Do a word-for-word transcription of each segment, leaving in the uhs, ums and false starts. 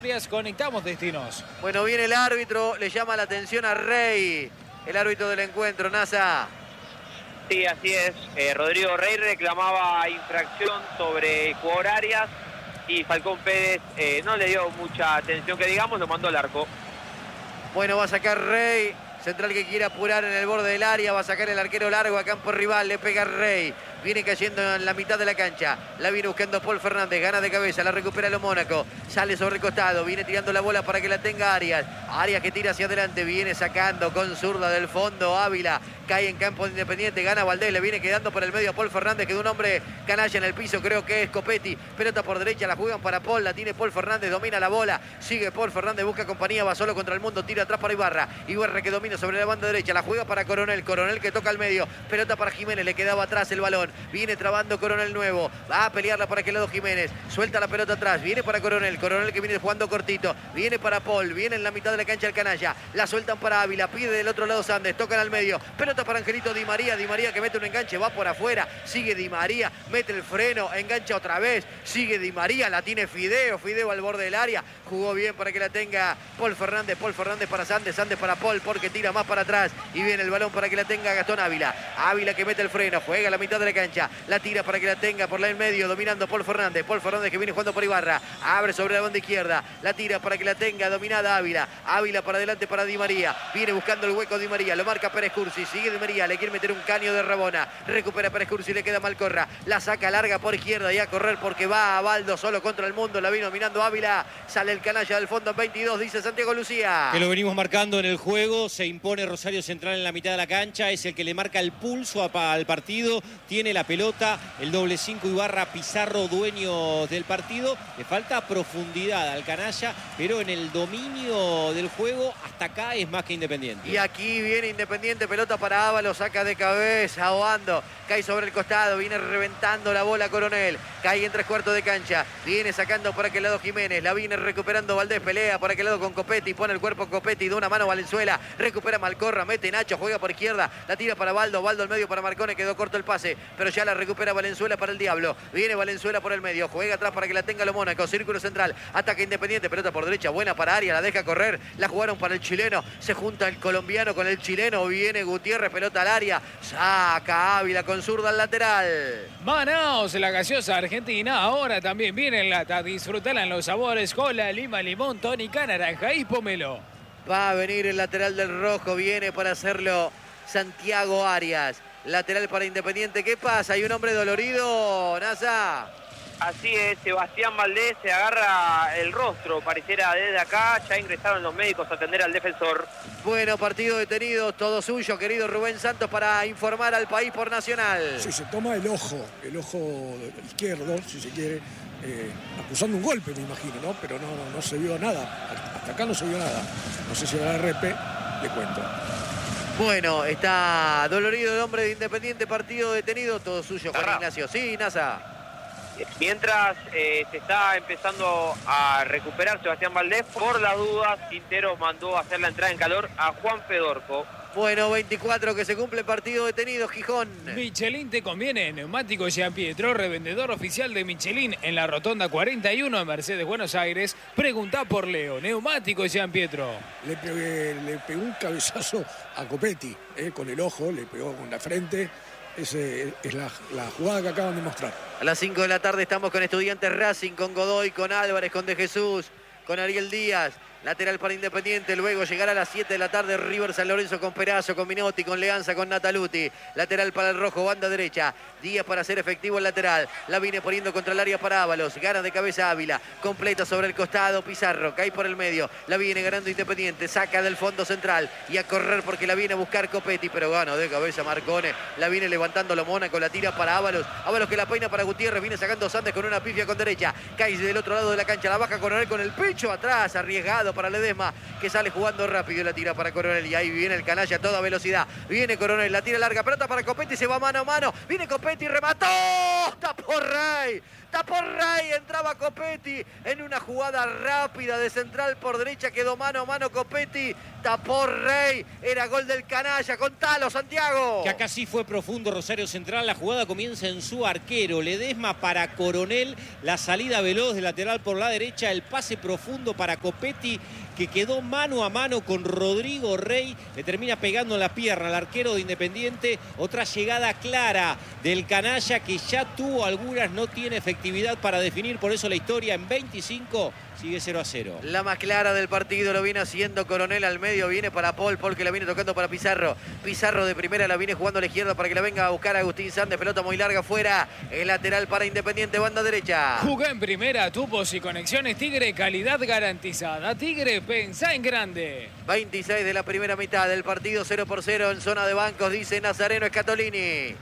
Conectamos destinos. Bueno, viene el árbitro, le llama la atención a Rey, el árbitro del encuentro, Nasa. Sí, así es. Eh, Rodrigo Rey reclamaba infracción sobre el jugador Arias y Falcón Pérez eh, no le dio mucha atención, que digamos, lo mandó al arco. Bueno, va a sacar Rey, central que quiere apurar en el borde del área, va a sacar el arquero largo a campo rival, le pega Rey. Viene cayendo en la mitad de la cancha. La viene buscando Paul Fernández. Gana de cabeza. La recupera lo Mónaco. Sale sobre el costado. Viene tirando la bola para que la tenga Arias. Arias que tira hacia adelante. Viene sacando con zurda del fondo. Ávila. Cae en campo de Independiente. Gana Valdés. Le viene quedando por el medio a Paul Fernández. Quedó un hombre canalla en el piso. Creo que es Copetti. Pelota por derecha. La juegan para Paul. La tiene Paul Fernández. Domina la bola. Sigue Paul Fernández. Busca compañía. Va solo contra el mundo. Tira atrás para Ibarra. Ibarra que domina sobre la banda derecha. La juega para Coronel. Coronel que toca al medio. Pelota para Jiménez. Le quedaba atrás el balón. Viene trabando Coronel nuevo, va a pelearla para aquel lado Jiménez, suelta la pelota atrás, viene para Coronel, Coronel que viene jugando cortito, viene para Paul, viene en la mitad de la cancha el canalla, la sueltan para Ávila, pide del otro lado Sandes, tocan al medio, pelota para Angelito Di María, Di María que mete un enganche, va por afuera, sigue Di María, mete el freno, engancha otra vez, sigue Di María, la tiene Fideo, Fideo al borde del área, jugó bien para que la tenga Paul Fernández, Paul Fernández para Sandes, Sandes para Paul, porque tira más para atrás, y viene el balón para que la tenga Gastón Ávila, Ávila que mete el freno, juega a la mitad de la cancha, la tira para que la tenga por la en medio, dominando Paul Fernández. Paul Fernández que viene jugando por Ibarra. Abre sobre la banda izquierda. La tira para que la tenga dominada Ávila. Ávila para adelante para Di María. Viene buscando el hueco Di María. Lo marca Pérez Cursi. Sigue Di María. Le quiere meter un caño de Rabona. Recupera Pérez Cursi. Le queda Malcorra. La saca larga por izquierda y a correr porque va a Baldo solo contra el mundo. La vino dominando Ávila. Sale el canalla del fondo en veintidós. Dice Santiago Lucía. Que lo venimos marcando en el juego. Se impone Rosario Central en la mitad de la cancha. Es el que le marca el pulso al partido. Tiene la pelota. El doble cinco Ibarra, Pizarro, dueño del partido. Le falta profundidad al canalla, pero en el dominio del juego hasta acá es más que Independiente. Y aquí viene Independiente, pelota para Ábalos, saca de cabeza, ahogando, cae sobre el costado, viene reventando la bola Coronel, cae en tres cuartos de cancha, viene sacando por aquel lado Jiménez, la viene recuperando Valdés, pelea por aquel lado con Copetti, pone el cuerpo Copetti, da una mano Valenzuela, recupera Malcorra, mete Nacho, juega por izquierda, la tira para Baldo, Baldo al medio para Marcone, quedó corto el pase, pero ya la recupera Valenzuela para el Diablo. Viene Valenzuela por el medio, juega atrás para que la tenga lo Mónaco, círculo central, ataque Independiente, pelota por derecha, buena para Arias, la deja correr, la jugaron para el chileno, se junta el colombiano con el chileno, viene Gutiérrez, pelota al área, saca Ávila con zurda al lateral. Manaos, la gaseosa argentina, ahora también viene en lata, disfrutala en los sabores, cola, lima, limón, tónica, naranja y pomelo. Va a venir el lateral del rojo, viene para hacerlo Santiago Arias. Lateral para Independiente. ¿Qué pasa? ¿Hay un hombre dolorido, Nasa? Así es, Sebastián Valdés se agarra el rostro, pareciera desde acá, ya ingresaron los médicos a atender al defensor. Bueno, partido detenido, todo suyo, querido Rubén Santos, para informar al país por Nacional. Sí, se toma el ojo, el ojo izquierdo, si se quiere, eh, acusando un golpe, me imagino, ¿no? Pero no, no, no se vio nada, hasta acá no se vio nada. No sé si va a R P, le cuento. Bueno, está dolorido el hombre de Independiente, partido detenido, todo suyo, Juan Ignacio. Sí, Nasa. Mientras eh, se está empezando a recuperar Sebastián Valdés, por las dudas, Quintero mandó a hacer la entrada en calor a Juan Fedorco. Bueno, veinticuatro que se cumple partido detenido, Gijón. Michelin te conviene, neumático Jean Pietro, revendedor oficial de Michelin en la Rotonda cuarenta y uno en Mercedes, Buenos Aires. Preguntá por Leo, neumático Jean Pietro. Le, pegué, le pegó un cabezazo a Copetti, eh, con el ojo, le pegó con la frente. Esa es la, la jugada que acaban de mostrar. A las cinco de la tarde estamos con Estudiantes Racing, con Godoy, con Álvarez, con De Jesús, con Ariel Díaz. Lateral para Independiente, luego llegará a las siete de la tarde River San Lorenzo con Perazo, con Minotti, con Leanza, con Nataluti. Lateral para el rojo, banda derecha. Díaz para hacer efectivo el lateral. La viene poniendo contra el área para Ábalos. Gana de cabeza Ávila. Completa sobre el costado Pizarro. Cae por el medio. La viene ganando Independiente. Saca del fondo central. Y a correr porque la viene a buscar Copetti. Pero gana de cabeza Marcone. La viene levantando lo Mónaco. La tira para Ábalos. Ábalos que la peina para Gutiérrez. Viene sacando Sandes con una pifia con derecha. Cae del otro lado de la cancha. La baja Coronel con el pecho atrás. Arriesgado para Ledesma, que sale jugando rápido y la tira para Coronel. Y ahí viene el canalla a toda velocidad. Viene Coronel, la tira larga, pelota para Copetti, se va mano a mano. Viene Copetti, remató. Tapó Rey. tapó Rey, entraba Copetti en una jugada rápida de central por derecha, quedó mano a mano Copetti, tapó Rey, era gol del canalla. Contalo, Santiago. Que acá sí fue profundo Rosario Central, la jugada comienza en su arquero, Ledesma para Coronel, la salida veloz de lateral por la derecha, el pase profundo para Copetti, que quedó mano a mano con Rodrigo Rey, le termina pegando en la pierna al arquero de Independiente. Otra llegada clara del canalla que ya tuvo algunas, no tiene efectividad para definir, por eso la historia en veinticinco sigue cero a cero. La más clara del partido lo viene haciendo Coronel al medio, viene para Paul, Paul que la viene tocando para Pizarro. Pizarro de primera la viene jugando a la izquierda para que la venga a buscar a Agustín Sández, pelota muy larga afuera, el lateral para Independiente, banda derecha. Jugá en primera, tubos y conexiones Tigre, calidad garantizada. Tigre, pensá en grande. veintiséis de la primera mitad del partido, cero por cero en zona de bancos, dice Nazareno Scatolini.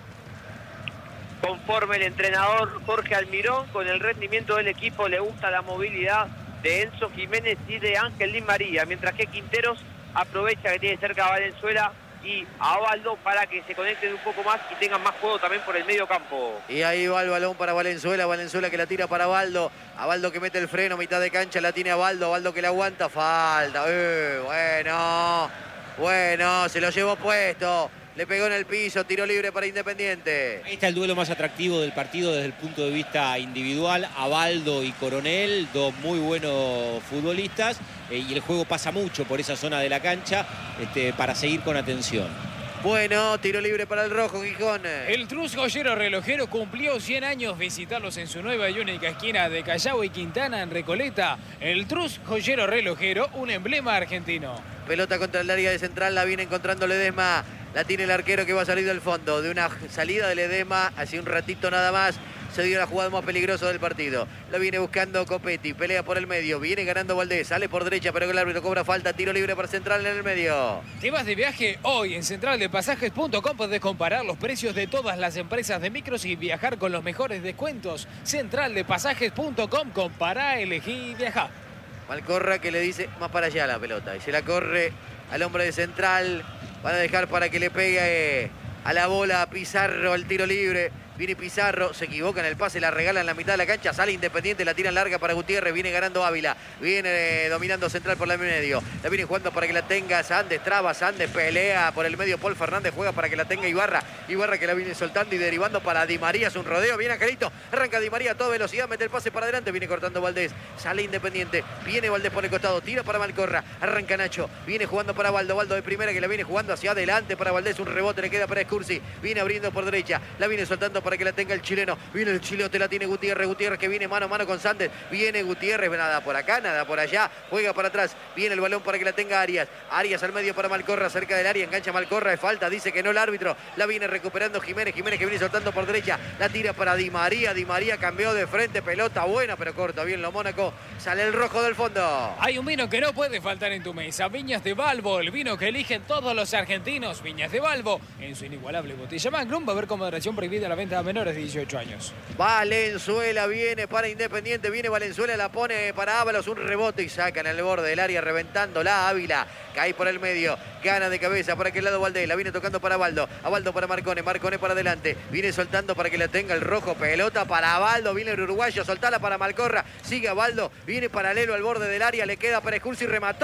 Conforme el entrenador Jorge Almirón, con el rendimiento del equipo le gusta la movilidad de Enzo Jiménez y de Ángel Di María, mientras que Quinteros aprovecha que tiene cerca a Valenzuela y a Baldo para que se conecten un poco más y tengan más juego también por el medio campo. Y ahí va el balón para Valenzuela, Valenzuela que la tira para Baldo, a Baldo que mete el freno, mitad de cancha la tiene a Baldo, Baldo que la aguanta, falta, eh, bueno, bueno, se lo llevó puesto. Le pegó en el piso, tiro libre para Independiente. Ahí está el duelo más atractivo del partido desde el punto de vista individual. Abaldo y Coronel, dos muy buenos futbolistas. Eh, y el juego pasa mucho por esa zona de la cancha este, para seguir con atención. Bueno, tiro libre para el rojo, Gijón. El Trus Joyero Relojero cumplió cien años. Visitarlos en su nueva y única esquina de Callao y Quintana en Recoleta. El Trus Joyero Relojero, un emblema argentino. Pelota contra el área de central, la viene encontrando Ledesma. La tiene el arquero que va a salir del fondo. De una salida de Ledesma, hace un ratito nada más, se dio la jugada más peligrosa del partido. La viene buscando Copetti, pelea por el medio, viene ganando Valdés, sale por derecha, pero el árbitro cobra falta, tiro libre para Central en el medio. ¿Te vas de viaje? Hoy en central de pasajes punto com podés comparar los precios de todas las empresas de micros y viajar con los mejores descuentos. central de pasajes punto com, compará, elegí y viajá. Malcorra que le dice más para allá la pelota y se la corre al hombre de Central. Van a dejar para que le pegue a la bola a Pizarro, el tiro libre. Viene Pizarro, se equivoca en el pase, la regala en la mitad de la cancha, sale Independiente, la tira larga para Gutiérrez, viene ganando Ávila, viene eh, dominando Central por el medio, la viene jugando para que la tenga Sández, traba Sández, pelea por el medio Paul Fernández, juega para que la tenga Ibarra, Ibarra que la viene soltando y derivando para Di María, es un rodeo, viene Angelito, arranca Di María a toda velocidad, mete el pase para adelante, viene cortando Valdés, sale Independiente, viene Valdés por el costado, tira para Malcorra, arranca Nacho, viene jugando para Baldo, Baldo de primera que la viene jugando hacia adelante para Valdés, un rebote le queda para Escursi, viene abriendo por derecha, la viene soltando para que la tenga el chileno, viene el chilote, la tiene Gutiérrez, Gutiérrez que viene mano a mano con Sández, viene Gutiérrez, nada por acá, nada por allá, juega para atrás, viene el balón para que la tenga Arias, Arias al medio para Malcorra, cerca del área, engancha Malcorra, de falta, dice que no el árbitro, la viene recuperando Jiménez, Jiménez que viene soltando por derecha, la tira para Di María, Di María cambió de frente, pelota buena, pero corta bien lo Mónaco, sale el rojo del fondo. Hay un vino que no puede faltar en tu mesa, Viñas de Balbo, el vino que eligen todos los argentinos, Viñas de Balbo, en su inigualable botella Magnum, va a haber con moderación prohibida la venta a menores de dieciocho años. Valenzuela viene para Independiente, viene Valenzuela, la pone para Ábalos, un rebote y saca en el borde del área, reventándola Ávila, cae por el medio, gana de cabeza para aquel lado Valdés, la viene tocando para Baldo, a Baldo para Marcone, Marcone para adelante, viene soltando para que la tenga el rojo, pelota para Baldo, viene el uruguayo, soltala para Malcorra, sigue a Baldo, viene paralelo al borde del área, le queda para Escursi y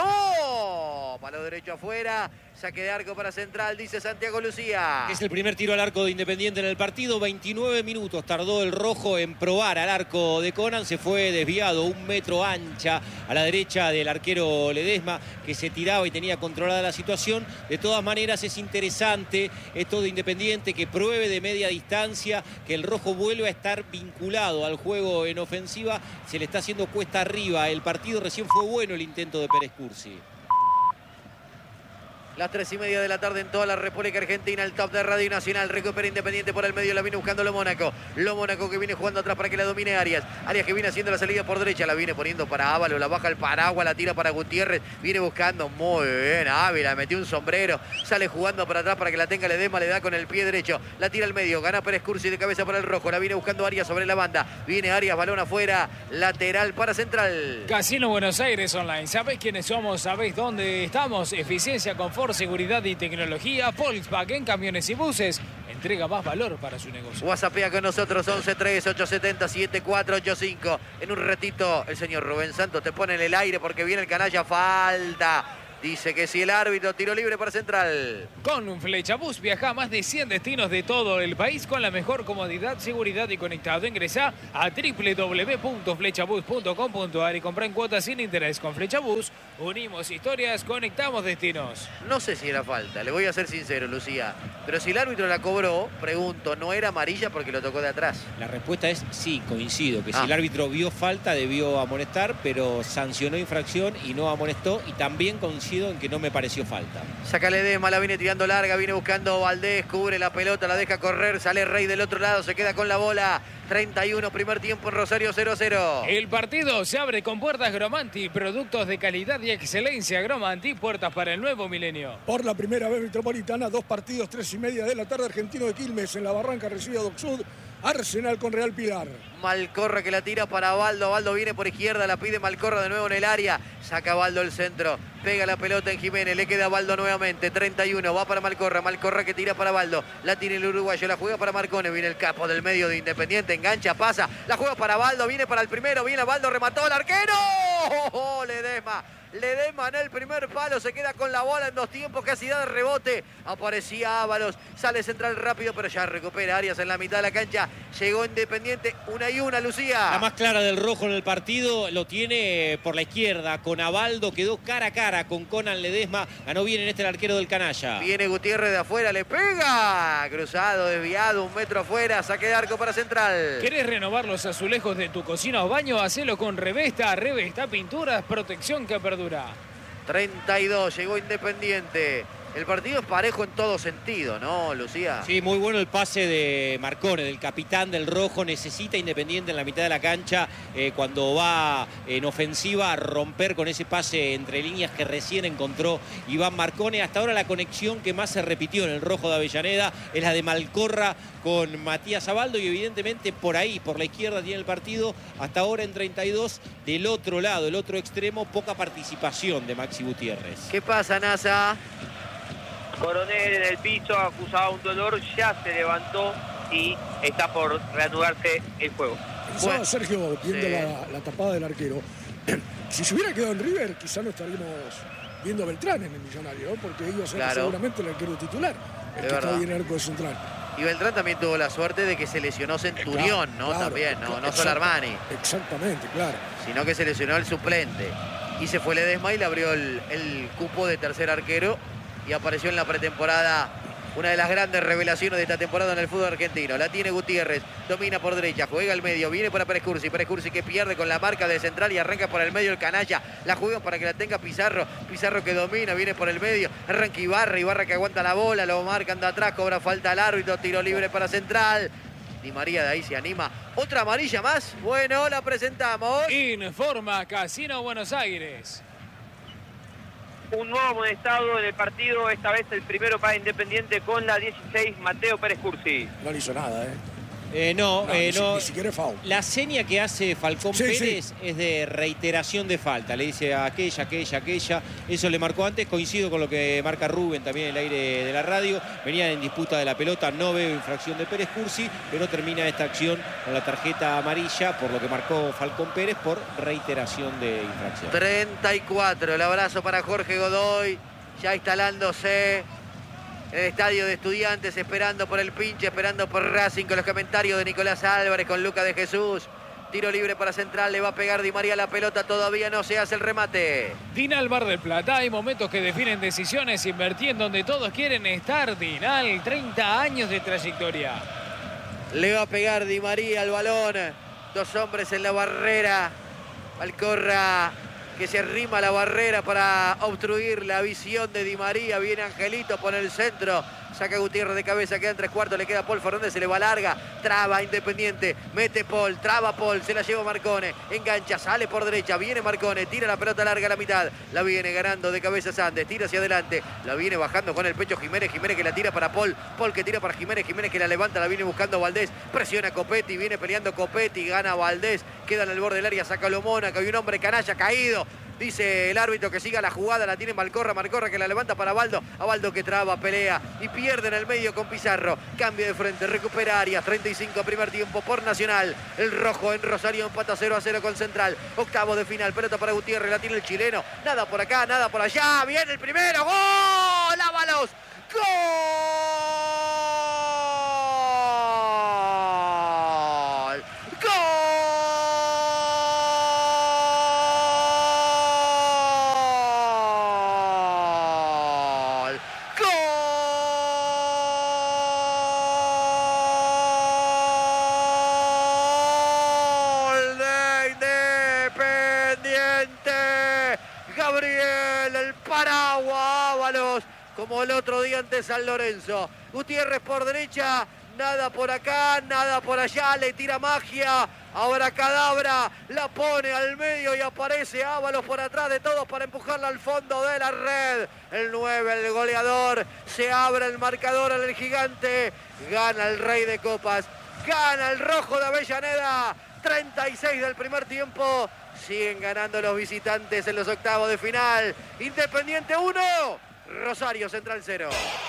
remató, palo derecho afuera. Saque de arco para Central, dice Santiago Lucía. Es el primer tiro al arco de Independiente en el partido. veintinueve minutos tardó el rojo en probar al arco de Conan. Se fue desviado un metro ancha a la derecha del arquero Ledesma, que se tiraba y tenía controlada la situación. De todas maneras es interesante esto de Independiente, que pruebe de media distancia, que el rojo vuelva a estar vinculado al juego en ofensiva. Se le está haciendo cuesta arriba el partido. Recién fue bueno el intento de Pérez Cursi. Las tres y media de la tarde en toda la República Argentina, el top de Radio Nacional. Recupera Independiente por el medio, la viene buscando lo Mónaco. Lo Mónaco que viene jugando atrás para que la domine Arias. Arias que viene haciendo la salida por derecha, la viene poniendo para Ábalos, la baja el paraguas, la tira para Gutiérrez. Viene buscando muy bien Ávila, metió un sombrero. Sale jugando para atrás para que la tenga Ledesma, le da con el pie derecho. La tira al medio, gana Pérez Cursi de cabeza para el rojo. La viene buscando Arias sobre la banda. Viene Arias, balón afuera, lateral para Central. Casino Buenos Aires Online. ¿Sabés quiénes somos? ¿Sabés dónde estamos? Eficiencia, confort, seguridad y tecnología. Volkswagen Camiones y Buses. entrega más valor para su negocio. WhatsAppea con nosotros once tres ocho siete cero siete cuatro ocho cinco. En un ratito el señor Rubén Santos te pone en el aire porque viene el canalla. Falta. Dice que si el árbitro, tiro libre para Central. Con Flechabús viaja a más de cien destinos de todo el país con la mejor comodidad, seguridad y conectado. Ingresá a doble u doble u doble u punto flechabús punto com punto a r y comprá en cuotas sin interés. Con Flechabús unimos historias, conectamos destinos. No sé si era falta, le voy a ser sincero, Lucía. Pero si el árbitro la cobró, pregunto, ¿no era amarilla porque lo tocó de atrás? La respuesta es sí, coincido. Que Ah. si el árbitro vio falta, debió amonestar, pero sancionó infracción y no amonestó. Y también coincido en que no me pareció falta. Saca Ledesma, la viene tirando larga, viene buscando Valdés, cubre la pelota, la deja correr, sale Rey del otro lado, se queda con la bola. treinta y uno, primer tiempo en Rosario, cero a cero. El partido se abre con puertas Gromanti, productos de calidad y excelencia. Gromanti, puertas para el nuevo milenio. Por la primera vez metropolitana, dos partidos, tres y media de la tarde, Argentino de Quilmes en la Barranca recibe a Doc Sud, Arsenal con Real Pilar. Malcorra que la tira para Baldo, Baldo viene por izquierda, la pide Malcorra de nuevo en el área, saca Baldo el centro, pega la pelota en Jiménez, le queda Baldo nuevamente, treinta y uno, va para Malcorra, Malcorra que tira para Baldo, la tiene el uruguayo, la juega para Marcone, viene el capo del medio de Independiente, engancha, pasa, la juega para Baldo, viene para el primero, viene Baldo, remató el arquero, ¡Oh, oh, oh, Ledesma! Ledesma en el primer palo, se queda con la bola en dos tiempos, casi da de rebote. Aparecía Ábalos, sale Central rápido, pero ya recupera Arias en la mitad de la cancha. Llegó Independiente, una y una, Lucía. La más clara del rojo en el partido lo tiene por la izquierda, con Abaldo, quedó cara a cara con Conan Ledesma. Ganó bien en este el arquero del canalla. Viene Gutiérrez de afuera, le pega. Cruzado, desviado, un metro afuera, saque de arco para Central. ¿Querés renovar los azulejos de tu cocina o baño? Hacelo con Revesta. Revesta Pinturas, protección que perdura. treinta y dos, llegó Independiente. El partido es parejo en todo sentido, ¿no, Lucía? Sí, muy bueno el pase de Marcone, del capitán del rojo. Necesita Independiente en la mitad de la cancha eh, cuando va en ofensiva a romper con ese pase entre líneas que recién encontró Iván Marcone. Hasta ahora la conexión que más se repitió en el rojo de Avellaneda es la de Malcorra con Matías Abaldo y evidentemente por ahí, por la izquierda tiene el partido. Hasta ahora en treinta y dos, del otro lado, el otro extremo, poca participación de Maxi Gutiérrez. ¿Qué pasa, NASA? Coronel en el piso, acusaba un dolor, ya se levantó y está por reanudarse el juego. Pensaba Bueno, Sergio, viendo sí. la, la tapada del arquero. Si se hubiera quedado en River, quizá no estaríamos viendo a Beltrán en el Millonario, ¿no? Porque iba a ser Claro. seguramente el arquero titular, el Es que está verdad. ahí en el arco de Central. Y Beltrán también tuvo la suerte de que se lesionó Centurión, ¿no? Claro, También, ¿no? No exact- solo Armani, Exactamente, claro. sino que se lesionó el suplente. Y se fue Ledesma y le abrió el, el cupo de tercer arquero y apareció en la pretemporada una de las grandes revelaciones de esta temporada en el fútbol argentino. La tiene Gutiérrez, domina por derecha, juega al medio, viene para Pérez Cursi, Pérez Cursi que pierde con la marca de Central y arranca por el medio el canalla. La juega para que la tenga Pizarro, Pizarro que domina, viene por el medio, arranca Ibarra, Ibarra que aguanta la bola, lo marcan de atrás, cobra falta al árbitro, tiro libre para Central. Di María de ahí se anima. ¿Otra amarilla más? Bueno, la presentamos. Informa Casino Buenos Aires. Un nuevo amonestado en el partido, esta vez el primero para Independiente con la dieciséis, Mateo Pérez Cursi. No le hizo nada, ¿eh? Eh, no, No, eh, ni, si- no. ni siquiera es foul. La seña que hace Falcón Sí, Pérez sí. es de reiteración de falta. Le dice a aquella, aquella, aquella. Eso le marcó antes. Coincido con lo que marca Rubén también en el aire de la radio. Venían en disputa de la pelota. No veo infracción de Pérez Cursi, pero termina esta acción con la tarjeta amarilla por lo que marcó Falcón Pérez por reiteración de infracción. treinta y cuatro, el abrazo para Jorge Godoy, ya instalándose en el estadio de Estudiantes, esperando por el pinche, esperando por Racing, con los comentarios de Nicolás Álvarez, con Lucas de Jesús. Tiro libre para Central, le va a pegar Di María la pelota, todavía no se hace el remate. Dinal Bar del Plata, hay momentos que definen decisiones, invertí en donde todos quieren estar. Dinal, treinta años de trayectoria. Le va a pegar Di María al balón, dos hombres en la barrera. Malcorra que se arrima a la barrera para obstruir la visión de Di María. Viene Angelito por el centro. Saca Gutiérrez de cabeza, queda en tres cuartos, le queda Paul Fernández, se le va larga, traba Independiente, mete Paul, traba Paul, se la lleva Marcone, engancha, sale por derecha, viene Marcone, tira la pelota larga a la mitad, la viene ganando de cabeza Sandes, tira hacia adelante, la viene bajando con el pecho Jiménez, Jiménez que la tira para Paul, Paul que tira para Jiménez, Jiménez que la levanta, la viene buscando Valdés, presiona Copetti, viene peleando Copetti, gana Valdés, queda en el borde del área, saca Lomona, que hay un hombre canalla caído, Dice el árbitro que siga la jugada, la tiene Malcorra, Malcorra que la levanta para Baldo. A Baldo que traba, pelea y pierde en el medio con Pizarro. Cambio de frente, recupera Arias. treinta y cinco primer tiempo por Nacional. El rojo en Rosario empata cero a cero con Central. Octavo de final, pelota para Gutiérrez, la tiene el chileno. Nada por acá, nada por allá. Viene el primero. ¡Gol! ¡Ábalos! ¡Gol! Como el otro día ante San Lorenzo. Gutiérrez por derecha, nada por acá, nada por allá, le tira magia. Ahora Cadabra la pone al medio y aparece Ábalos por atrás de todos para empujarla al fondo de la red. El nueve, el goleador, se abre el marcador en el Gigante. Gana el Rey de Copas, gana el rojo de Avellaneda. treinta y seis del primer tiempo. Siguen ganando los visitantes en los octavos de final. Independiente uno. Rosario Central cero.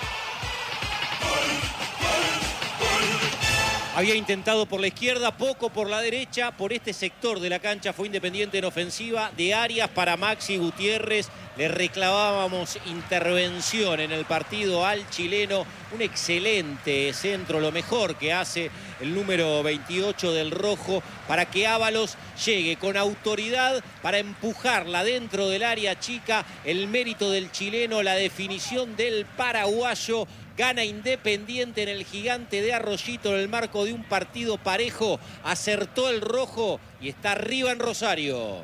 Había intentado por la izquierda, poco por la derecha. Por este sector de la cancha fue Independiente en ofensiva. De Arias para Maxi Gutiérrez. Le reclamábamos intervención en el partido al chileno. Un excelente centro, lo mejor que hace el número veintiocho del rojo, para que Ábalos llegue con autoridad para empujarla dentro del área chica. El mérito del chileno, la definición del paraguayo. Gana Independiente en el Gigante de Arroyito en el marco de un partido parejo. Acertó el rojo y está arriba en Rosario.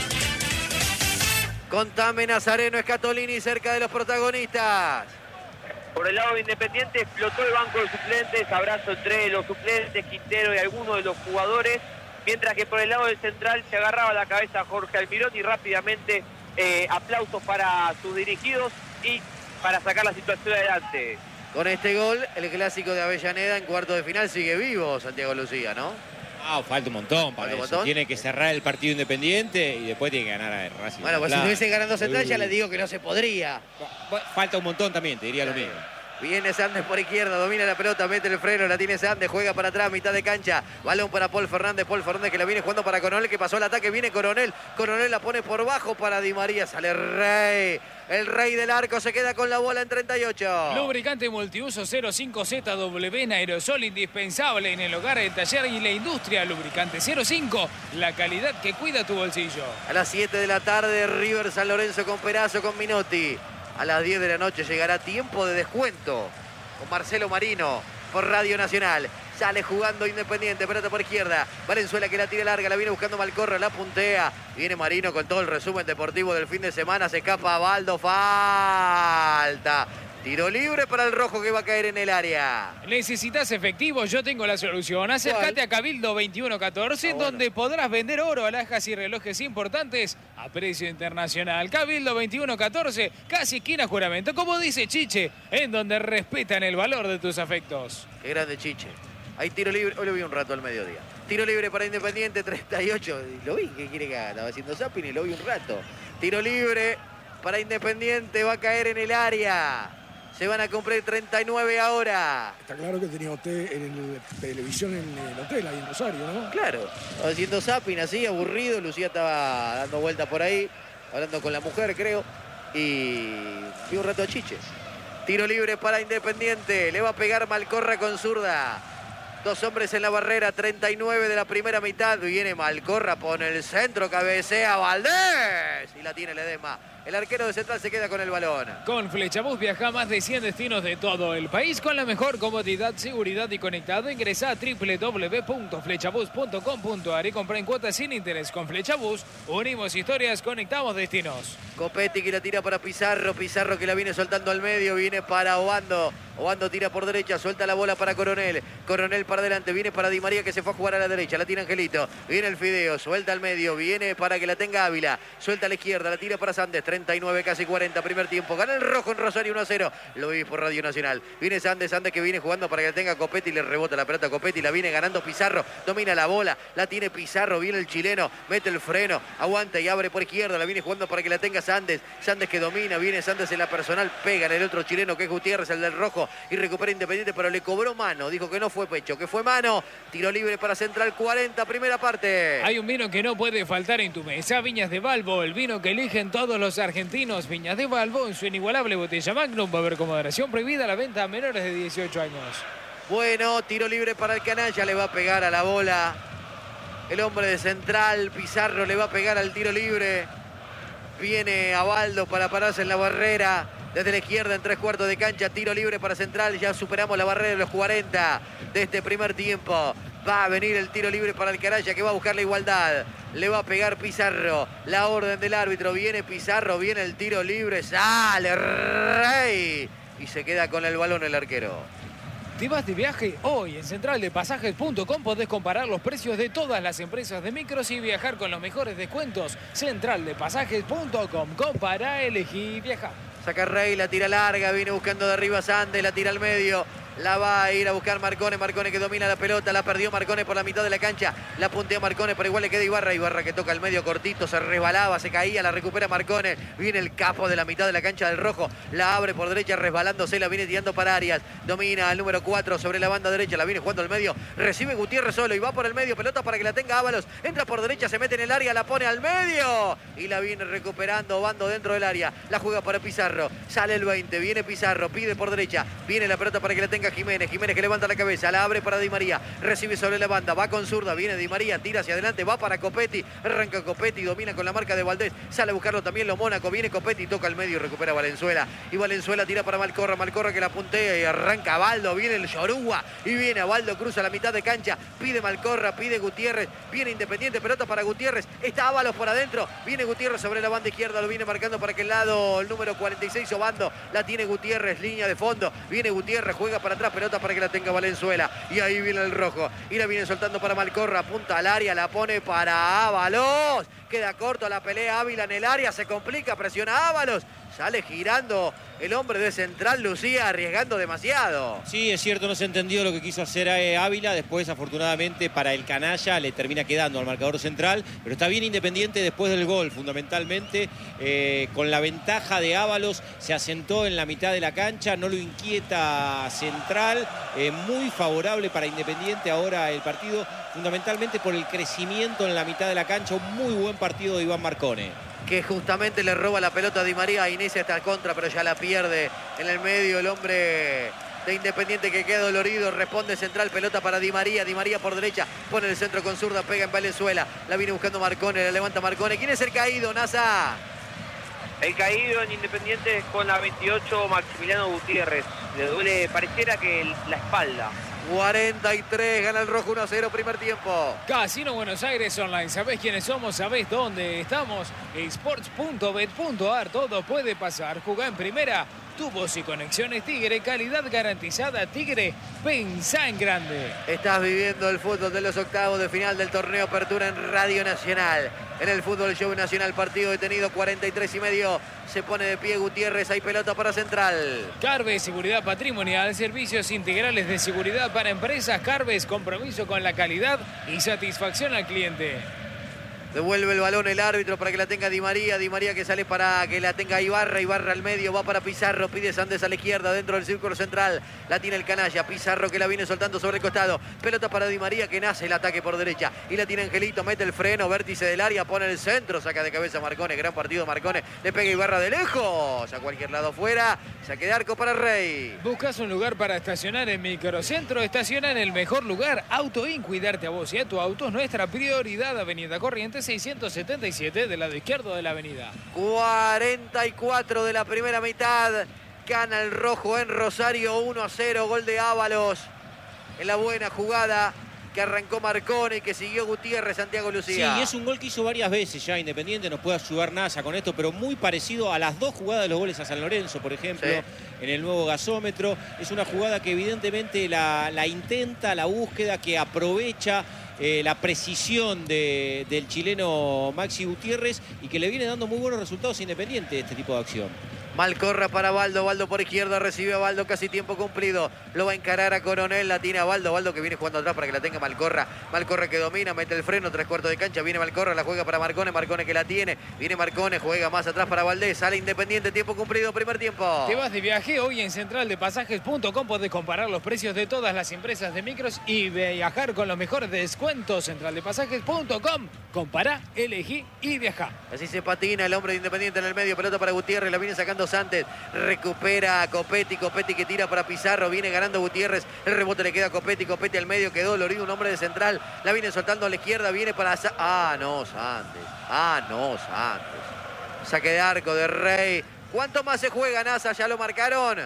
Contame, Nazareno Escatolini cerca de los protagonistas. Por el lado de Independiente explotó el banco de suplentes, abrazo entre los suplentes, Quintero y algunos de los jugadores, mientras que por el lado del Central se agarraba la cabeza Jorge Almirón y rápidamente eh, aplausos para sus dirigidos y para sacar la situación adelante. Con este gol, el clásico de Avellaneda en cuarto de final sigue vivo, Santiago Lucía, ¿no? Ah, falta un montón para eso. Montón? Tiene que cerrar el partido Independiente y después tiene que ganar a Racing. Bueno, pues si estuviese ganando Central ya les digo que no se podría. Falta un montón también, te diría lo mismo. Viene Sandes por izquierda, domina la pelota, mete el freno, la tiene Sandes, juega para atrás, mitad de cancha. Balón para Paul Fernández, Paul Fernández que la viene jugando para Coronel, que pasó el ataque, viene Coronel. Coronel la pone por bajo para Di María, sale Rey. El Rey del Arco se queda con la bola en treinta y ocho. Lubricante multiuso cero cinco Z W en aerosol, indispensable en el hogar, el taller y la industria. Lubricante cero cinco, la calidad que cuida tu bolsillo. A las siete de la tarde, River San Lorenzo con Perazo, con Minotti. A las diez de la noche llegará Tiempo de Descuento con Marcelo Marino por Radio Nacional. Sale jugando Independiente, pelota por izquierda. Valenzuela que la tira larga, la viene buscando Malcorra, la puntea. Viene Marino con todo el resumen deportivo del fin de semana. Se escapa a Baldo, falta. Tiro libre para el rojo que va a caer en el área. ¿Necesitas efectivo? Yo tengo la solución. Acércate a Cabildo veintiuno catorce, ah, bueno. donde podrás vender oro, alhajas y relojes importantes a precio internacional. Cabildo veintiuno catorce, casi esquina Juramento. Como dice Chiche, en donde respetan el valor de tus afectos. Qué grande Chiche. Hay tiro libre, hoy lo vi un rato al mediodía. Tiro libre para Independiente, treinta y ocho. Lo vi, ¿qué quiere que haga? Estaba haciendo zapping y lo vi un rato. Tiro libre para Independiente, va a caer en el área. Se van a cumplir treinta y nueve ahora. Está claro que tenía hotel, en el, televisión en el hotel, ahí en Rosario, ¿no? Claro, estaba haciendo zapping así, aburrido. Lucía estaba dando vueltas por ahí, hablando con la mujer, creo. Y vi un rato a Chiche. Tiro libre para Independiente. Le va a pegar Malcorra con zurda. Dos hombres en la barrera, treinta y nueve de la primera mitad. Viene Malcorra, pone el centro, cabecea Valdés. Y la tiene Ledesma. El arquero de Central se queda con el balón. Con Flechabús viaja a más de cien destinos de todo el país con la mejor comodidad, seguridad y conectado. Ingresa a doble u doble u doble u punto flechabús punto com punto a r y compra en cuotas sin interés. Con Flechabús unimos historias, conectamos destinos. Copetti que la tira para Pizarro. Pizarro que la viene soltando al medio. Viene para Obando. Obando tira por derecha, suelta la bola para Coronel. Coronel para adelante, viene para Di María que se fue a jugar a la derecha. La tira Angelito, viene el Fideo, suelta al medio, viene para que la tenga Ávila. Suelta a la izquierda, la tira para Sandes. treinta y nueve, casi cuarenta, primer tiempo. Gana el rojo en Rosario uno a cero. Lo vi por Radio Nacional. Viene Sandes, Sandes que viene jugando para que la tenga Copetti. Le rebota la pelota a Copetti, la viene ganando Pizarro. Domina la bola, la tiene Pizarro, viene el chileno, mete el freno, aguanta y abre por izquierda. La viene jugando para que la tenga Sandes. Sandes que domina, viene Sandes en la personal, pega en el otro chileno que es Gutiérrez, el del rojo, y recupera Independiente, pero le cobró mano. Dijo que no fue pecho, que fue mano. Tiro libre para Central, cuarenta, primera parte. Hay un vino que no puede faltar en tu mesa, Viñas de Balbo, el vino que eligen todos los argentinos. Viñas de Balbo en su inigualable botella Magnum, va a haber con moderación, prohibida la venta a menores de dieciocho años. Bueno, tiro libre para el canalla, le va a pegar a la bola el hombre de Central. Pizarro le va a pegar al tiro libre. Viene Abaldo para pararse en la barrera. Desde la izquierda en tres cuartos de cancha, tiro libre para Central. Ya superamos la barrera de los cuarenta de este primer tiempo. Va a venir el tiro libre para el canalla que va a buscar la igualdad. Le va a pegar Pizarro. La orden del árbitro. Viene Pizarro, viene el tiro libre. Sale Rey. Y se queda con el balón el arquero. ¿Te vas de viaje? Hoy en central de pasajes punto com podés comparar los precios de todas las empresas de micros y viajar con los mejores descuentos. central de pasajes punto com. Compara, elegí, viaja. Saca Rey, la tira larga, viene buscando de arriba Sandes, la tira al medio. La va a ir a buscar Marcone, Marcone que domina la pelota, la perdió Marcone por la mitad de la cancha, la puntea Marcone, pero igual le queda Ibarra, Ibarra que toca el medio cortito, se resbalaba, se caía, la recupera Marcone, viene el capo de la mitad de la cancha del rojo, la abre por derecha resbalándose, la viene tirando para Arias, domina al número cuatro sobre la banda derecha, la viene jugando al medio, recibe Gutiérrez solo y va por el medio, pelota para que la tenga Ábalos, entra por derecha, se mete en el área, la pone al medio y la viene recuperando, Obando dentro del área, la juega para Pizarro, sale el veinte, viene Pizarro, pide por derecha, viene la pelota para que la tenga Jiménez, Jiménez que levanta la cabeza, la abre para Di María, recibe sobre la banda, va con zurda, viene Di María, tira hacia adelante, va para Copetti, arranca Copetti, domina con la marca de Valdés, sale a buscarlo también lo Mónaco, viene Copetti, toca al medio y recupera Valenzuela, y Valenzuela tira para Malcorra, Malcorra que la puntea y arranca a Baldo, viene el Yoruba, y viene a Baldo, cruza la mitad de cancha, pide Malcorra, pide Gutiérrez, viene Independiente, pelota para Gutiérrez, está Ábalos por adentro, viene Gutiérrez sobre la banda izquierda, lo viene marcando para aquel lado el número cuarenta y seis, Obando, la tiene Gutiérrez, línea de fondo, viene Gutiérrez, juega para atrás, pelota para que la tenga Valenzuela, y ahí viene el rojo, y la viene soltando para Malcorra, apunta al área, la pone para Ábalos, queda corto la pelea, Ávila en el área, se complica, presiona Ábalos, sale girando el hombre de Central, Lucía, arriesgando demasiado. Sí, es cierto, no se entendió lo que quiso hacer eh, Ávila. Después, afortunadamente, para el canalla le termina quedando al marcador central. Pero está bien Independiente después del gol, fundamentalmente. Eh, con la ventaja de Ábalos, se asentó en la mitad de la cancha, no lo inquieta Central. Eh, muy favorable para Independiente ahora el partido, fundamentalmente por el crecimiento en la mitad de la cancha. Un muy buen partido de Iván Marcone, que justamente le roba la pelota a Di María, inicia hasta el contra, pero ya la pierde en el medio el hombre de Independiente que queda dolorido, responde Central, pelota para Di María, Di María por derecha, pone el centro con zurda, pega en Valenzuela, la viene buscando Marcone, la levanta Marcone. ¿Quién es el caído, Nasa? El caído en Independiente es con la veintiocho, Maximiliano Gutiérrez. Le duele, pareciera que la espalda. cuarenta y tres, gana el rojo uno a cero, primer tiempo. Casino Buenos Aires Online, ¿sabés quiénes somos? ¿Sabés dónde estamos? sports punto bet punto ar, todo puede pasar. Jugá en primera, tubos y conexiones Tigre, calidad garantizada Tigre, pensá en grande. Estás viviendo el fútbol de los octavos de final del torneo Apertura en Radio Nacional. En el fútbol show nacional, partido detenido, cuarenta y tres y medio. Se pone de pie Gutiérrez, hay pelota para Central. Carves, seguridad patrimonial, servicios integrales de seguridad para empresas. Carves, compromiso con la calidad y satisfacción al cliente. Devuelve el balón el árbitro para que la tenga Di María. Di María que sale para que la tenga Ibarra. Ibarra al medio, va para Pizarro. Pide Sandes a la izquierda, dentro del círculo central. La tiene el canalla. Pizarro que la viene soltando sobre el costado. Pelota para Di María que nace el ataque por derecha. Y la tiene Angelito, mete el freno, vértice del área, pone el centro. Saca de cabeza Marcone, gran partido Marcone. Le pega Ibarra de lejos. A cualquier lado fuera. Saque de arco para Rey. ¿Buscas un lugar para estacionar en Microcentro? Estaciona en el mejor lugar. Autoin, cuidarte a vos y a tu auto es nuestra prioridad. Avenida Corrientes seiscientos setenta y siete, del lado izquierdo de la avenida. cuarenta y cuatro de la primera mitad. Gana el rojo en Rosario uno a cero. Gol de Ábalos en la buena jugada que arrancó Marcone y que siguió Gutiérrez, Santiago Lucía. Sí, y es un gol que hizo varias veces ya Independiente, nos puede ayudar NASA con esto, pero muy parecido a las dos jugadas de los goles a San Lorenzo, por ejemplo, sí. en el nuevo gasómetro. Es una jugada que evidentemente la, la intenta, la búsqueda, que aprovecha eh, la precisión de, del chileno Maxi Gutiérrez y que le viene dando muy buenos resultados a Independiente este tipo de acción. Malcorra para Baldo, Baldo por izquierda, recibe a Baldo, casi tiempo cumplido, lo va a encarar a Coronel, la tiene a Baldo, Baldo que viene jugando atrás para que la tenga Malcorra, Malcorra que domina, mete el freno, tres cuartos de cancha, viene Malcorra, la juega para Marcone, Marcone que la tiene, viene Marcone, juega más atrás para Valdés, sale Independiente, tiempo cumplido, primer tiempo. Te vas de viaje, hoy en central de pasajes punto com podés comparar los precios de todas las empresas de micros y viajar con los mejores descuentos. central de pasajes punto com, compará, elegí y viajá. Así se patina el hombre de Independiente en el medio, pelota para Gutiérrez, la viene sacando Santos, recupera a Copetti, Copetti que tira para Pizarro, viene ganando Gutiérrez, el rebote le queda a Copetti, Copetti al medio, quedó dolorido, un hombre de central, la viene soltando a la izquierda, viene para... Sa ah, no, Santos, ah, no, Santos. Saque de arco de Rey. ¿Cuánto más se juega, NASA? ¿Ya lo marcaron?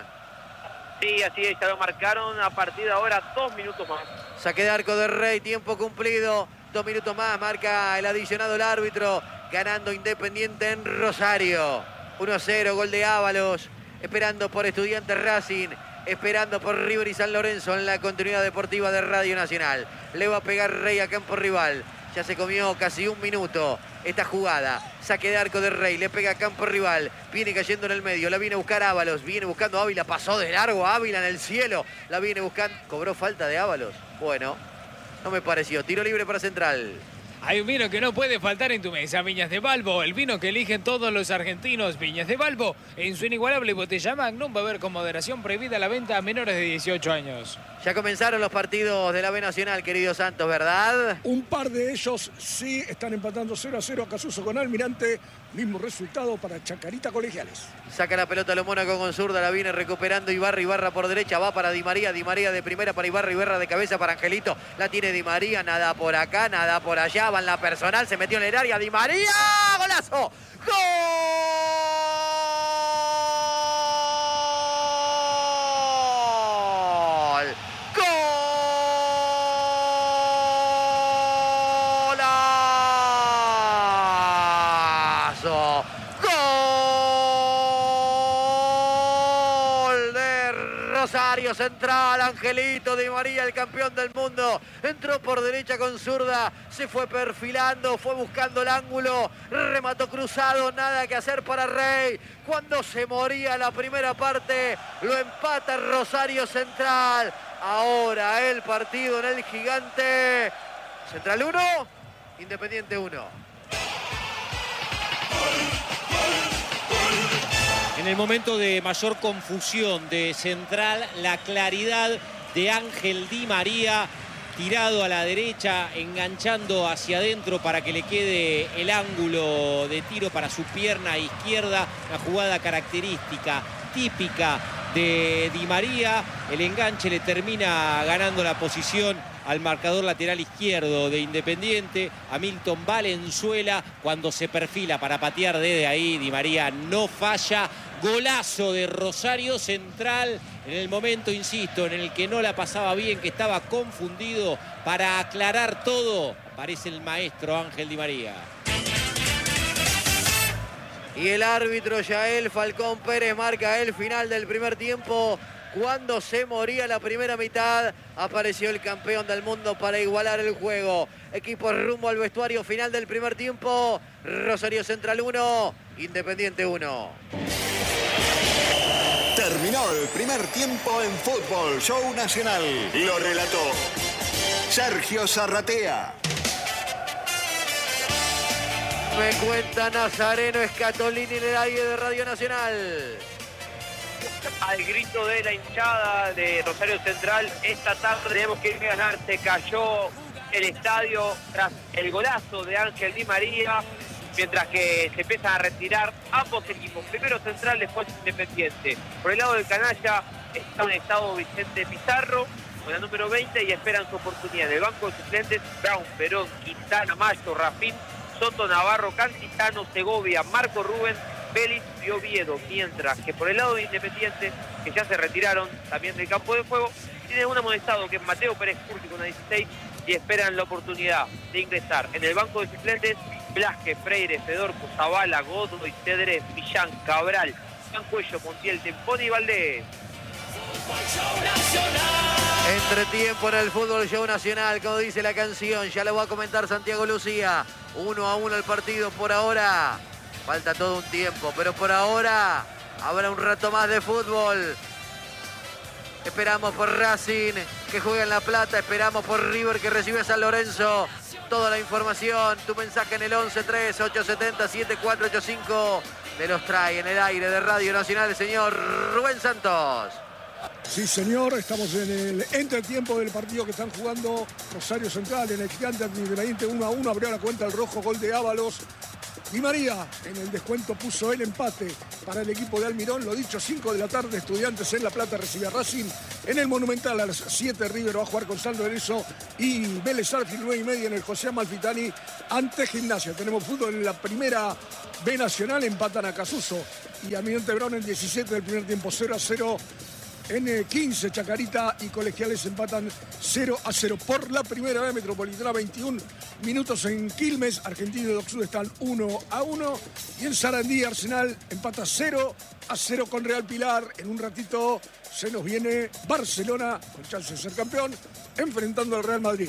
Sí, así es, ya lo marcaron. A partir de ahora, dos minutos más. Saque de arco de Rey, tiempo cumplido. Dos minutos más, marca el adicionado el árbitro. Ganando Independiente en Rosario. uno a cero, gol de Ábalos. Esperando por Estudiantes Racing. Esperando por River y San Lorenzo en la continuidad deportiva de Radio Nacional. Le va a pegar Rey a campo rival. Ya se comió casi un minuto esta jugada. Saque de arco de Rey, le pega a campo rival. Viene cayendo en el medio, la viene a buscar Ábalos. Viene buscando a Ávila, pasó de largo a Ávila en el cielo. La viene buscando, cobró falta de Ábalos. Bueno, no me pareció. Tiro libre para Central. Hay un vino que no puede faltar en tu mesa, Viñas de Balbo, el vino que eligen todos los argentinos. Viñas de Balbo, en su inigualable botella Magnum, va a haber con moderación prohibida la venta a menores de dieciocho años. Ya comenzaron los partidos de la B Nacional, querido Santos, ¿verdad? Un par de ellos sí están empatando cero a cero a Casuso con Almirante. Mismo resultado para Chacarita Colegiales. Saca la pelota lo Mónaco con zurda, la viene recuperando Ibarra, Ibarra por derecha, va para Di María, Di María de primera para Ibarra, Ibarra de cabeza para Angelito, la tiene Di María, nada por acá, nada por allá, va en la personal, se metió en el área, Di María, ¡golazo! ¡Gol! Rosario Central, Angelito Di María, el campeón del mundo, entró por derecha con zurda, se fue perfilando, fue buscando el ángulo, remató cruzado, nada que hacer para Rey. Cuando se moría la primera parte, lo empata Rosario Central. Ahora el partido en el Gigante. Central uno, Independiente uno. En el momento de mayor confusión de Central, la claridad de Ángel Di María, tirado a la derecha, enganchando hacia adentro para que le quede el ángulo de tiro para su pierna izquierda. Una jugada característica, típica de Di María. El enganche le termina ganando la posición al marcador lateral izquierdo de Independiente, a Milton Valenzuela, cuando se perfila para patear desde ahí. Di María no falla. Golazo de Rosario Central en el momento, insisto, en el que no la pasaba bien, que estaba confundido. Para aclarar todo, aparece el maestro Ángel Di María. Y el árbitro Yael Falcón Pérez marca el final del primer tiempo. Cuando se moría la primera mitad, apareció el campeón del mundo para igualar el juego. Equipo rumbo al vestuario, final del primer tiempo. Rosario Central uno, Independiente uno. Terminó el primer tiempo en Fútbol Show Nacional. Lo relató Sergio Zarratea. Me cuenta Nazareno Escatolini en el aire de Radio Nacional. Al grito de la hinchada de Rosario Central, esta tarde tenemos que ir a ganar. Se cayó el estadio tras el golazo de Ángel Di María, mientras que se empiezan a retirar ambos equipos. Primero Central, después Independiente. Por el lado del canalla está conectado Vicente Pizarro con la número veinte y esperan su oportunidad. En el banco de suplentes, Brown, Perón, Quintana, Mayo, Rafín, Soto, Navarro, Cantitano, Segovia, Marco Rubén, Vélez y Oviedo. Mientras que por el lado de Independiente, que ya se retiraron también del campo de juego, tiene un amonestado que es Mateo Pérez Curti con la dieciséis, y esperan la oportunidad de ingresar en el banco de suplentes Blasque, Freire, Fedorco, Zavala, Godoy, Cedrés, Millán, Cabral, San Cuello, Montiel, Tempone y Valdés. Entretiempo en el Fútbol Show Nacional, como dice la canción. Ya lo va a comentar Santiago Lucía. Uno a uno el partido por ahora. Falta todo un tiempo, pero por ahora habrá un rato más de fútbol. Esperamos por Racing, que juega en La Plata. Esperamos por River, que recibe a San Lorenzo. Toda la información, tu mensaje en el once tres ocho siete cero siete cuatro ocho cinco. Te los trae en el aire de Radio Nacional el señor Rubén Santos. Sí, señor, estamos en el entretiempo del partido que están jugando Rosario Central en el Gigante Independiente. Uno a uno, abrió la cuenta el rojo, gol de Ábalos. Di María en el descuento puso el empate para el equipo de Almirón. Lo dicho, cinco de la tarde, Estudiantes en La Plata recibe a Racing. En el Monumental a las siete, River va a jugar con San Lorenzo y Vélez Arfield, nueve y media en el José Amalfitani ante Gimnasia. Tenemos fútbol en la primera B Nacional, empatan a Casuso y Almirante Brown en diecisiete del primer tiempo, cero a cero. En quince, Chacarita y Colegiales empatan cero a cero. Por la primera vez, Metropolitana, veintiún minutos en Quilmes. Argentina y Doc Sud están uno a uno. Y en Sarandí, Arsenal empata cero a cero con Real Pilar. En un ratito se nos viene Barcelona, con chance de ser campeón, enfrentando al Real Madrid.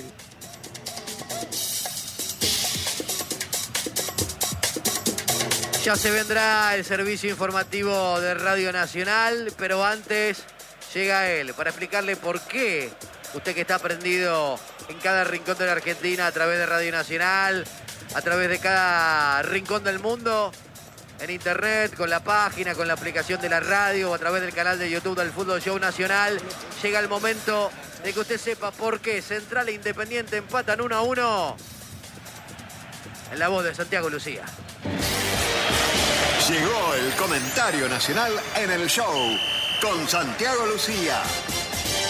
Ya se vendrá el servicio informativo de Radio Nacional, pero antes llega él para explicarle por qué usted que está prendido en cada rincón de la Argentina a través de Radio Nacional, a través de cada rincón del mundo, en internet, con la página, con la aplicación de la radio o a través del canal de YouTube del Fútbol Show Nacional, llega el momento de que usted sepa por qué Central e Independiente empatan uno a uno. En la voz de Santiago Lucía. Llegó el comentario nacional en el show con Santiago Lucía.